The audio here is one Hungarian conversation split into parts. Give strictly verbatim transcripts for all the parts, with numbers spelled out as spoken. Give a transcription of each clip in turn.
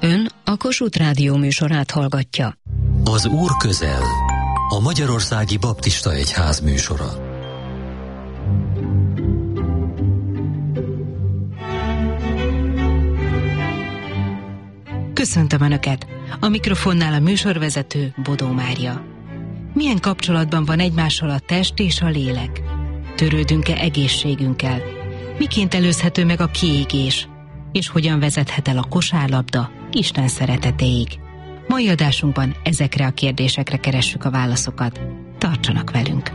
Ön a Kossuth Rádió műsorát hallgatja. Az Úr közel. A Magyarországi Baptista Egyház műsora. Köszöntöm Önöket! A mikrofonnál a műsorvezető Bodó Mária. Milyen kapcsolatban van egymással a test és a lélek? Törődünk-e egészségünkkel? Miként előzhető meg a kiégés? És hogyan vezethet el a kosárlabda Isten szeretetéig? Mai adásunkban ezekre a kérdésekre keressük a válaszokat. Tartsanak velünk!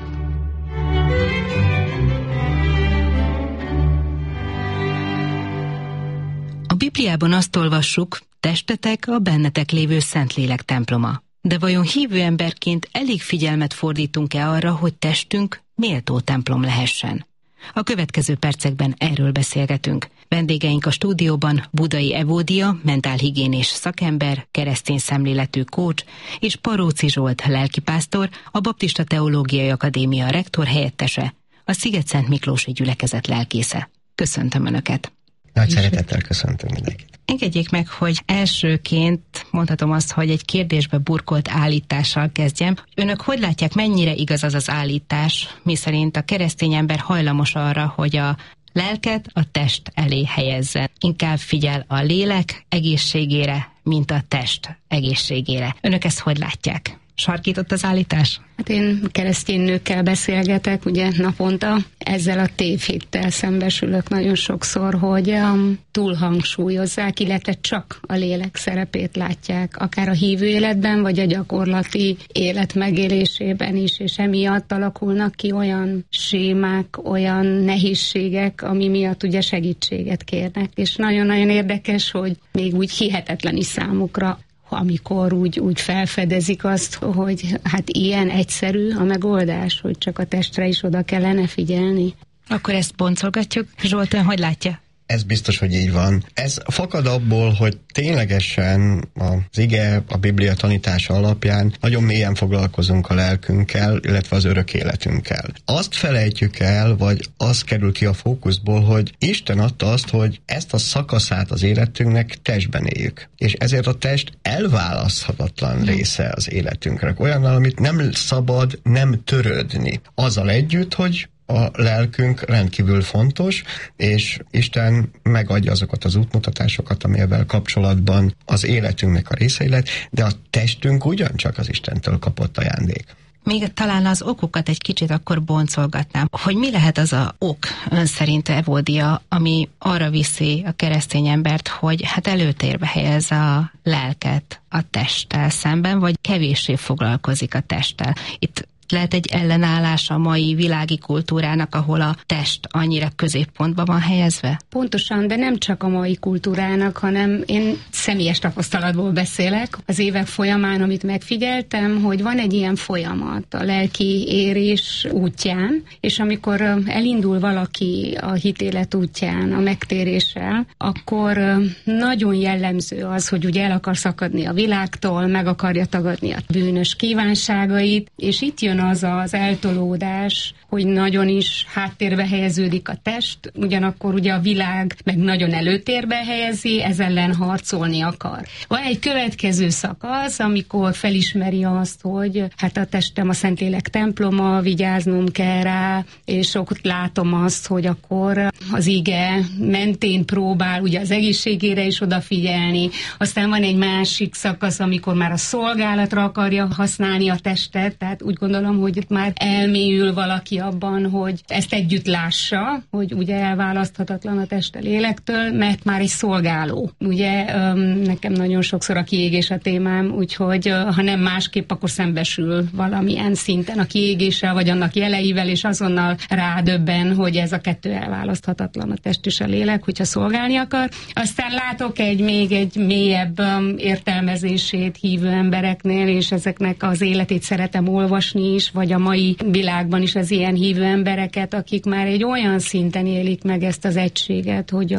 A Bibliában azt olvassuk, testetek a bennetek lévő Szentlélek temploma. De vajon hívő emberként elég figyelmet fordítunk-e arra, hogy testünk méltó templom lehessen? A következő percekben erről beszélgetünk. Vendégeink a stúdióban Budai Evódia, mentálhigiénés szakember, keresztény szemléletű coach, és Paróci Zsolt lelkipásztor, a Baptista Teológiai Akadémia rektor helyettese, a Sziget-Szent Miklósi gyülekezet lelkésze. Köszöntöm Önöket! Nagy szeretettel köszöntöm mindenkit. Engedjék meg, hogy elsőként mondhatom azt, hogy egy kérdésbe burkolt állítással kezdjem. Önök hogy látják, mennyire igaz az az állítás, miszerint a keresztény ember hajlamos arra, hogy a lelket a test elé helyezzen? Inkább figyel a lélek egészségére, mint a test egészségére. Önök ezt hogy látják? Sarkított az állítás? Hát én keresztény nőkkel beszélgetek, ugye naponta, ezzel a tévhittel szembesülök nagyon sokszor, hogy um, túlhangsúlyozzák, illetve csak a lélek szerepét látják, akár a hívő életben, vagy a gyakorlati élet megélésében is, és emiatt alakulnak ki olyan sémák, olyan nehézségek, ami miatt ugye segítséget kérnek, és nagyon-nagyon érdekes, hogy még úgy hihetetlen is számukra, amikor úgy, úgy felfedezik azt, hogy hát ilyen egyszerű a megoldás, hogy csak a testre is oda kellene figyelni. Akkor ezt boncolgatjuk. Zsolt, ön hogy látja? Ez biztos, hogy így van. Ez fakad abból, hogy ténylegesen az ige, a Biblia tanítása alapján nagyon mélyen foglalkozunk a lelkünkkel, illetve az örök életünkkel. Azt felejtjük el, vagy az kerül ki a fókuszból, hogy Isten adta azt, hogy ezt a szakaszát az életünknek testben éljük. És ezért a test elválaszthatatlan része az életünknek. Olyannal, amit nem szabad nem törődni. Azzal együtt, hogy a lelkünk rendkívül fontos, és Isten megadja azokat az útmutatásokat, amivel kapcsolatban az életünknek a része lett, de a testünk ugyancsak az Istentől kapott ajándék. Még talán az okokat egy kicsit akkor boncolgatnám, hogy mi lehet az a ok ön szerint, Evódia, ami arra viszi a keresztény embert, hogy hát előtérbe helyez a lelket a testtel szemben, vagy kevéssé foglalkozik a testtel. Itt lehet egy ellenállás a mai világi kultúrának, ahol a test annyira középpontba van helyezve? Pontosan, de nem csak a mai kultúrának, hanem én személyes tapasztalatból beszélek. Az évek folyamán, amit megfigyeltem, hogy van egy ilyen folyamat a lelki érés útján, és amikor elindul valaki a hitélet útján, a megtéréssel, akkor nagyon jellemző az, hogy ugye el akar szakadni a világtól, meg akarja tagadni a bűnös kívánságait, és itt jön az az eltolódás, hogy nagyon is háttérbe helyeződik a test, ugyanakkor ugye a világ meg nagyon előtérbe helyezi, ez ellen harcolni akar. Van egy következő szakasz, amikor felismeri azt, hogy hát a testem a Szentlélek temploma, vigyáznom kell rá, és ott látom azt, hogy akkor az ige mentén próbál ugye az egészségére is odafigyelni. Aztán van egy másik szakasz, amikor már a szolgálatra akarja használni a testet, tehát úgy gondolom, hogy itt már elmélyül valaki abban, hogy ezt együtt lássa, hogy ugye elválaszthatatlan a test a lélektől, mert már egy szolgáló. Ugye nekem nagyon sokszor a kiégés a témám, úgyhogy ha nem másképp, akkor szembesül valamilyen szinten a kiégéssel, vagy annak jeleivel, és azonnal rádöbben, hogy ez a kettő elválaszthatatlan, a test és a lélek, hogyha szolgálni akar. Aztán látok egy még egy mélyebb értelmezését hívő embereknél, és ezeknek az életét szeretem olvasni is, vagy a mai világban is az ilyen hívő embereket, akik már egy olyan szinten élik meg ezt az egységet, hogy a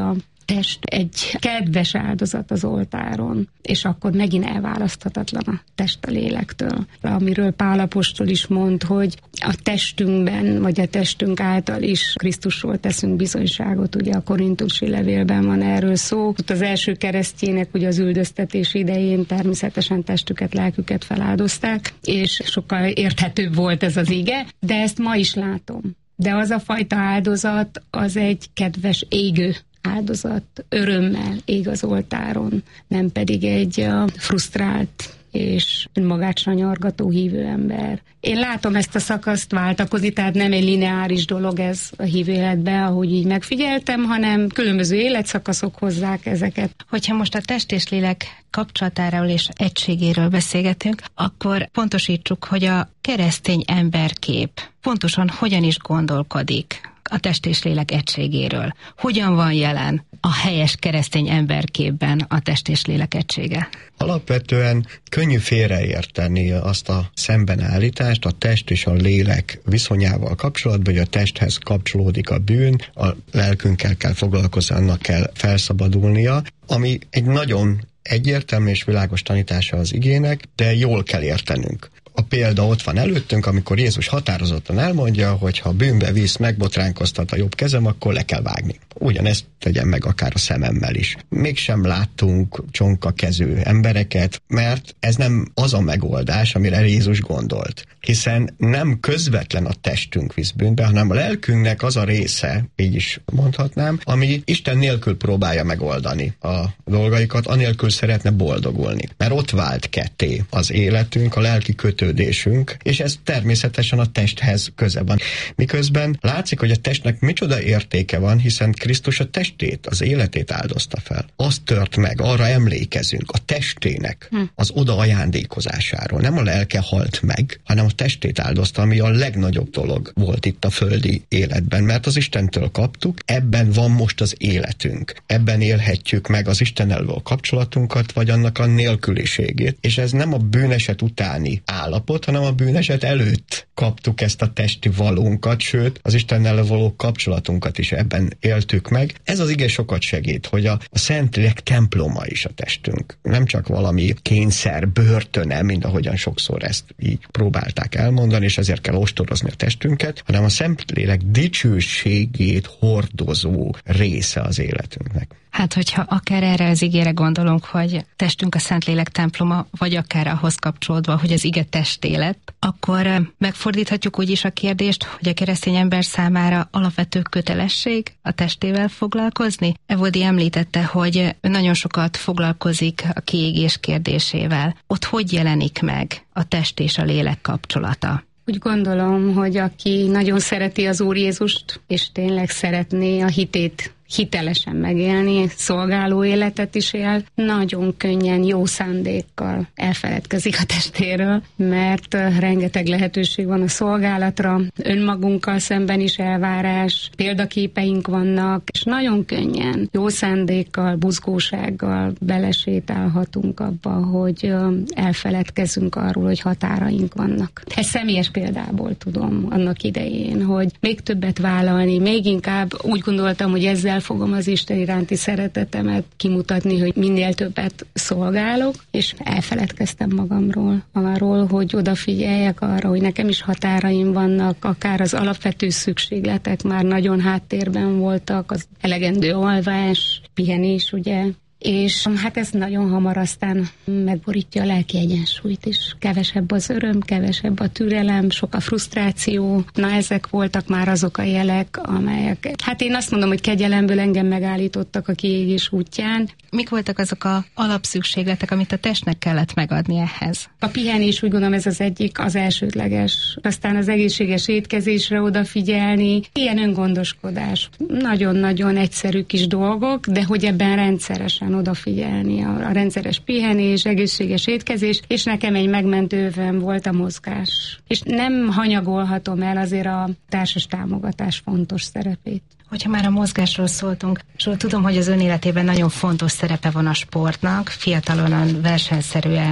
test egy kedves áldozat az oltáron, és akkor megint elválaszthatatlan a test a lélektől. Amiről Pál apostol is mond, hogy a testünkben, vagy a testünk által is Krisztusról teszünk bizonyságot, ugye a korintusi levélben van erről szó. Ott az első keresztjének ugye az üldöztetés idején természetesen testüket, lelküket feláldozták, és sokkal érthetőbb volt ez az ige, de ezt ma is látom. De az a fajta áldozat, az egy kedves égő áldozat, örömmel ég az oltáron, nem pedig egy frusztrált és önmagát sanyargató hívő ember. Én látom ezt a szakaszt váltakozni, tehát nem egy lineáris dolog ez a hívő életben, ahogy így megfigyeltem, hanem különböző életszakaszok hozzák ezeket. Hogyha most a test és lélek kapcsolatáról és egységéről beszélgetünk, akkor pontosítsuk, hogy a keresztény emberkép pontosan hogyan is gondolkodik a test és lélek egységéről. Hogyan van jelen a helyes keresztény emberképben a test és lélek egysége? Alapvetően könnyű félreérteni azt a szembenállítást a test és a lélek viszonyával kapcsolatban, hogy a testhez kapcsolódik a bűn, a lelkünkkel kell foglalkozni, annak kell felszabadulnia, ami egy nagyon egyértelmű és világos tanítása az igének, de jól kell értenünk. A példa ott van előttünk, amikor Jézus határozottan elmondja, hogy ha bűnbe visz, megbotránkoztat a jobb kezem, akkor le kell vágni. Ugyanezt tegyen meg akár a szememmel is. Mégsem láttunk csonka kezű embereket, mert ez nem az a megoldás, amire Jézus gondolt. Hiszen nem közvetlen a testünk visz bűnbe, hanem a lelkünknek az a része, így is mondhatnám, ami Isten nélkül próbálja megoldani a dolgaikat, anélkül szeretne boldogulni. Mert ott vált ketté az életünk, a lelki kötődésünk, és ez természetesen a testhez köze van. Miközben látszik, hogy a testnek micsoda értéke van, hiszen Krisztus a testét, az életét áldozta fel. Azt tört meg, arra emlékezünk, a testének az oda ajándékozásáról. Nem a lelke halt meg, hanem a testét áldozta, ami a legnagyobb dolog volt itt a földi életben, mert az Istentől kaptuk, ebben van most az életünk. Ebben élhetjük meg az Istennel való kapcsolatunkat, vagy annak a nélküliségét, és ez nem a bűneset utáni állapot, hanem a bűneset előtt kaptuk ezt a testi valónkat, sőt, az Istennel való kapcsolatunkat is ebben éltük meg. Ez az ige sokat segít, hogy a, a Szentlélek temploma is a testünk. Nem csak valami kényszer, börtöne, mint ahogyan sokszor ezt így próbálták elmondani, és ezért kell ostorozni a testünket, hanem a Szentlélek dicsőségét hordozó része az életünknek. Hát, hogyha akár erre az igére gondolunk, hogy testünk a Szentlélek temploma, vagy akár ahhoz kapcsolódva, hogy az ige testélet, akkor megfordíthatjuk úgy is a kérdést, hogy a keresztény ember számára alapvető kötelesség a testével foglalkozni. Evodi említette, hogy nagyon sokat foglalkozik a kiégés kérdésével. Ott hogy jelenik meg a test és a lélek kapcsolata? Úgy gondolom, hogy aki nagyon szereti az Úr Jézust, és tényleg szeretné a hitét hitelesen megélni, szolgáló életet is él, nagyon könnyen, jó szándékkal elfeledkezik a testéről, mert rengeteg lehetőség van a szolgálatra, önmagunkkal szemben is elvárás, példaképeink vannak, és nagyon könnyen, jó szándékkal, buzgósággal belesétálhatunk abba, hogy elfeledkezünk arról, hogy határaink vannak. Ez személyes példából tudom annak idején, hogy még többet vállalni, még inkább úgy gondoltam, hogy ezzel fogom az Isten iránti szeretetemet kimutatni, hogy minél többet szolgálok, és elfeledkeztem magamról, arról, hogy odafigyeljek arra, hogy nekem is határaim vannak, akár az alapvető szükségletek már nagyon háttérben voltak, az elegendő alvás, pihenés, ugye, és hát ez nagyon hamar aztán megborítja a lelki egyensúlyt is. Kevesebb az öröm, kevesebb a türelem, sok a frusztráció. Na, ezek voltak már azok a jelek, amelyek, hát én azt mondom, hogy kegyelemből engem megállítottak a kiégés útján. Mik voltak azok a alapszükségletek, amit a testnek kellett megadni ehhez? A pihenés, úgy gondolom, ez az egyik, az elsődleges. Aztán az egészséges étkezésre odafigyelni, ilyen öngondoskodás. Nagyon-nagyon egyszerű kis dolgok, de hogy ebben rendszeresen odafigyelni, a, a rendszeres pihenés, egészséges étkezés, és nekem egy megmentőven volt a mozgás. És nem hanyagolhatom el azért a társas támogatás fontos szerepét. Hogyha már a mozgásról szóltunk, és tudom, hogy az ön életében nagyon fontos szerepe van a sportnak, fiatalon versenyszerűen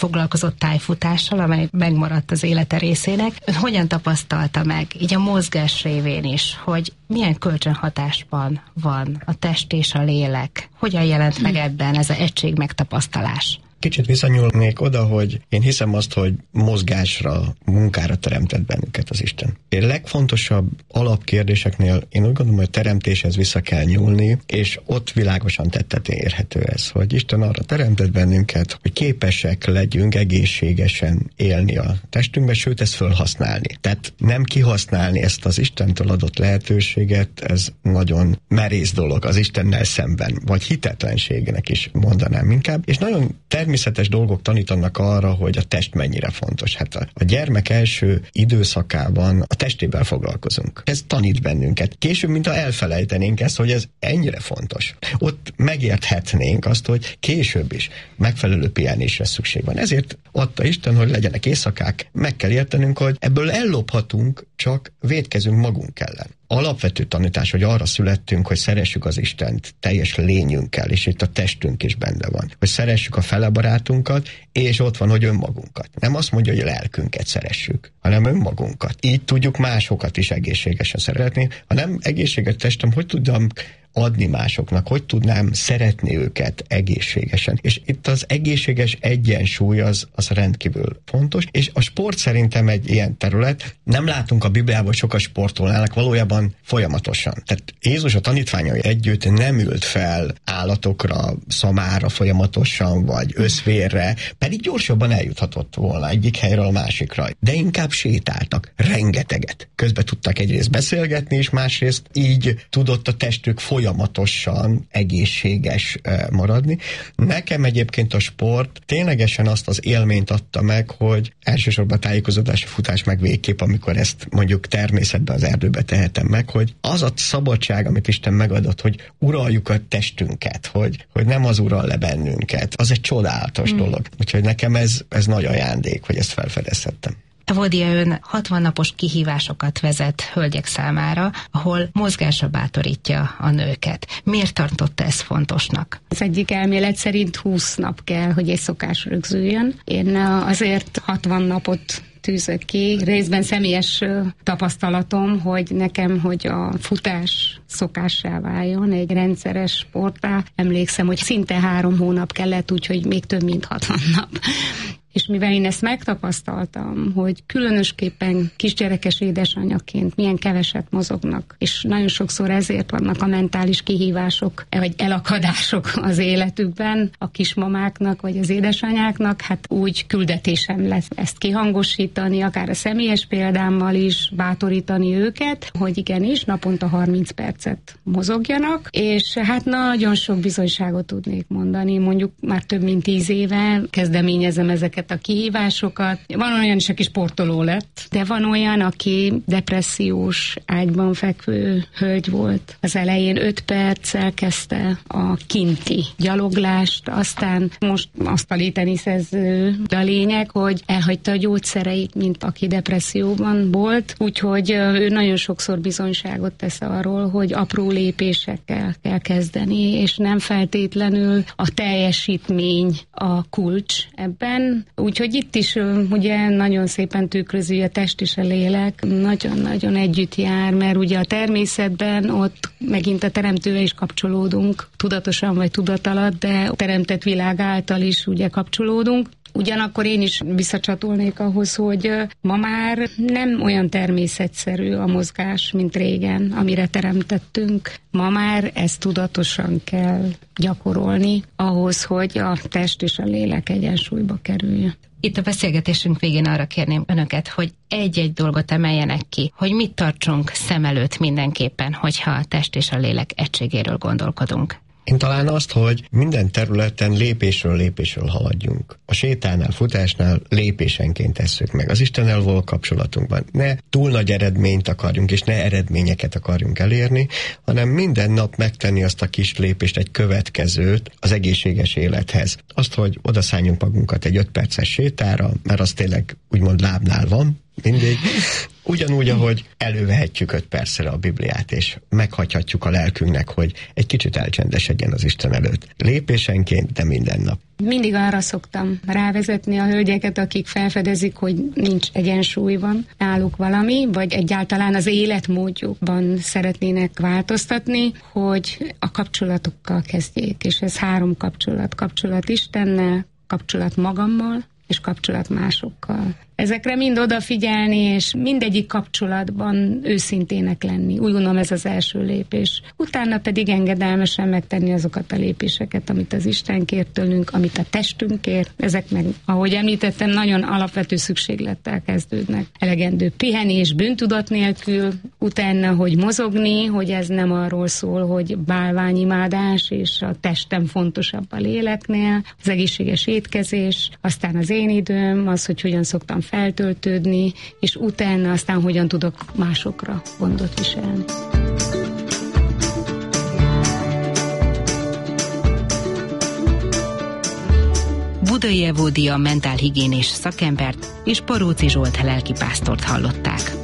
foglalkozott tájfutással, amely megmaradt az élete részének. Ön hogyan tapasztalta meg, így a mozgás révén is, hogy milyen kölcsönhatásban van a test és a lélek? Hogyan jelent meg ebben ez az egység megtapasztalás? Kicsit visszanyúlnék oda, hogy én hiszem azt, hogy mozgásra, munkára teremtett bennünket az Isten. A legfontosabb alapkérdéseknél én úgy gondolom, hogy a teremtéshez vissza kell nyúlni, és ott világosan tetteten érhető ez, hogy Isten arra teremtett bennünket, hogy képesek legyünk egészségesen élni a testünkbe, sőt ezt felhasználni. Tehát nem kihasználni ezt az Istentől adott lehetőséget, ez nagyon merész dolog az Istennel szemben, vagy hitetlenségnek is mondanám inkább, és nagyon természetesen természetes dolgok tanítanak arra, hogy a test mennyire fontos. Hát a, a gyermek első időszakában a testével foglalkozunk. Ez tanít bennünket. Később, mintha elfelejtenénk ezt, hogy ez ennyire fontos. Ott megérthetnénk azt, hogy később is megfelelő pihenésre szükség van. Ezért adta Isten, hogy legyenek éjszakák. Meg kell értenünk, hogy ebből ellophatunk, csak vétkezünk magunk ellen. Alapvető tanítás, hogy arra születtünk, hogy szeressük az Istent teljes lényünkkel, és itt a testünk is benne van. Hogy szeressük a felebarátunkat, és ott van, hogy önmagunkat. Nem azt mondja, hogy a lelkünket szeressük, hanem önmagunkat. Így tudjuk másokat is egészségesen szeretni. Ha nem egészséges testem, hogy tudjam adni másoknak, hogy tudnám szeretni őket egészségesen. És itt az egészséges egyensúly az, az rendkívül fontos, és a sport szerintem egy ilyen terület. Nem látunk a Bibliában sokat sportolnának, valójában folyamatosan. Tehát Jézus a tanítványai együtt nem ült fel állatokra, szamára folyamatosan, vagy összvérre, pedig gyorsabban eljuthatott volna egyik helyről a másikra. De inkább sétáltak, rengeteget. Közben tudtak egyrészt beszélgetni, és másrészt így tudott a testük folyamatosan egészséges maradni. Nekem egyébként a sport ténylegesen azt az élményt adta meg, hogy elsősorban tájékozódási futás meg végképp, amikor ezt mondjuk természetben az erdőbe tehetem meg, hogy az a szabadság, amit Isten megadott, hogy uraljuk a testünket, hogy, hogy nem az ural le bennünket, az egy csodálatos mm. dolog. Úgyhogy nekem ez, ez nagy ajándék, hogy ezt felfedezhettem. Evódia, ön hatvan napos kihívásokat vezet hölgyek számára, ahol mozgásra bátorítja a nőket. Miért tartotta ezt fontosnak? Az egyik elmélet szerint húsz nap kell, hogy egy szokás rögzüljön. Én azért hatvan napot tűzök ki. Részben személyes tapasztalatom, hogy nekem, hogy a futás szokássá váljon, egy rendszeres sportá. Emlékszem, hogy szinte három hónap kellett, úgyhogy még több mint hatvan nap. És mivel én ezt megtapasztaltam, hogy különösképpen kisgyerekes édesanyaként milyen keveset mozognak, és nagyon sokszor ezért vannak a mentális kihívások, vagy elakadások az életükben a kismamáknak, vagy az édesanyáknak, hát úgy küldetésem lesz ezt kihangosítani, akár a személyes példámmal is bátorítani őket, hogy igenis naponta harminc percet mozogjanak, és hát nagyon sok bizonyságot tudnék mondani, mondjuk már több mint tíz éve kezdeményezem ezeket a kihívásokat. Van olyan is, aki sportoló lett, de van olyan, aki depressziós ágyban fekvő hölgy volt. Az elején öt perccel kezdte a kinti gyaloglást, aztán most asztali teniszező. A lényeg, hogy elhagyta a gyógyszereit, mint aki depresszióban volt, úgyhogy ő nagyon sokszor bizonyságot tesz arról, hogy apró lépésekkel kell kezdeni, és nem feltétlenül a teljesítmény a kulcs ebben. Úgyhogy itt is ugye nagyon szépen tükrözi a test és a lélek, nagyon-nagyon együtt jár, mert ugye a természetben ott megint a teremtővel is kapcsolódunk, tudatosan vagy tudat alatt, de a teremtett világ által is ugye kapcsolódunk. Ugyanakkor én is visszacsatolnék ahhoz, hogy ma már nem olyan természetszerű a mozgás, mint régen, amire teremtettünk. Ma már ezt tudatosan kell gyakorolni ahhoz, hogy a test és a lélek egyensúlyba kerüljön. Itt a beszélgetésünk végén arra kérném önöket, hogy egy-egy dolgot emeljenek ki, hogy mit tartsunk szem előtt mindenképpen, hogyha a test és a lélek egységéről gondolkodunk. Én talán azt, hogy minden területen lépésről lépésről haladjunk. A sétánál, futásnál lépésenként tesszük meg. Az Istennel való kapcsolatunkban. Ne túl nagy eredményt akarjunk, és ne eredményeket akarjunk elérni, hanem minden nap megtenni azt a kis lépést, egy következőt az egészséges élethez. Azt, hogy odaszálljunk magunkat egy öt perces sétára, mert az tényleg úgymond lábnál van, mindig, Ugyanúgy, ahogy elővehetjük öt percre a Bibliát, és meghagyhatjuk a lelkünknek, hogy egy kicsit elcsendesedjen az Isten előtt. Lépésenként, de minden nap. Mindig arra szoktam rávezetni a hölgyeket, akik felfedezik, hogy nincs egyensúlyban náluk valami, vagy egyáltalán az életmódjukban szeretnének változtatni, hogy a kapcsolatokkal kezdjék. És ez három kapcsolat. Kapcsolat Istennel, kapcsolat magammal, és kapcsolat másokkal. Ezekre mind odafigyelni, és mindegyik kapcsolatban őszintének lenni. Úgy gondolom, ez az első lépés. Utána pedig engedelmesen megtenni azokat a lépéseket, amit az Isten kér tőlünk, amit a testünk kér. Ezek meg, ahogy említettem, nagyon alapvető szükséglettel kezdődnek. Elegendő pihenés, bűntudat nélkül, utána, hogy mozogni, hogy ez nem arról szól, hogy bálványimádás, és a testem fontosabb a léleknél, az egészséges étkezés, aztán az én időm, az, hogy hogyan szoktam feltöltődni, és utána aztán hogyan tudok másokra gondot viselni. Budai Evódia mentálhigiénés szakembert és Paróci Zsolt lelkipásztort hallották.